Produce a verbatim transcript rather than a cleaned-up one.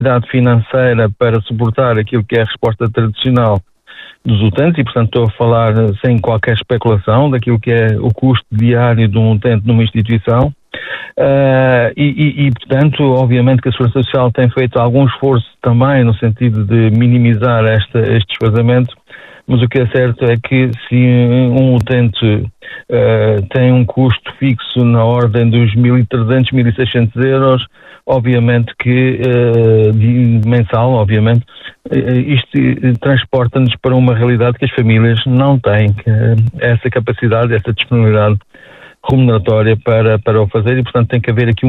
capacidade financeira para suportar aquilo que é a resposta tradicional dos utentes e, portanto, estou a falar sem qualquer especulação daquilo que é o custo diário de um utente numa instituição. Uh, e, e, e, portanto, obviamente que a Segurança Social tem feito algum esforço também no sentido de minimizar esta, este desfazamento, mas o que é certo é que se um utente uh, tem um custo fixo na ordem dos mil e trezentos, mil e seiscentos euros, obviamente que, uh, de, mensal, obviamente, uh, isto transporta-nos para uma realidade que as famílias não têm, que, uh, essa capacidade, essa disponibilidade remuneratória para, para o fazer e, portanto, tem que haver aqui um